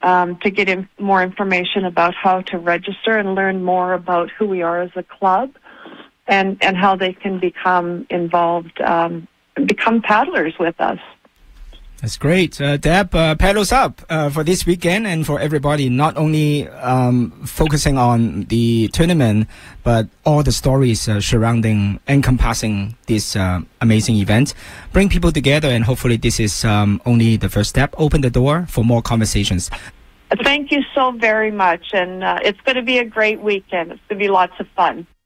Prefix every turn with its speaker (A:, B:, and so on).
A: to get more information about how to register and learn more about who we are as a club and how they can become involved, become paddlers with us.
B: That's great. Deb, Paddles Up for this weekend and for everybody, not only focusing on the tournament, but all the stories surrounding, encompassing this amazing event. Bring people together, and hopefully this is only the first step. Open the door for more conversations.
A: Thank you so very much, and it's going to be a great weekend. It's going to be lots of fun.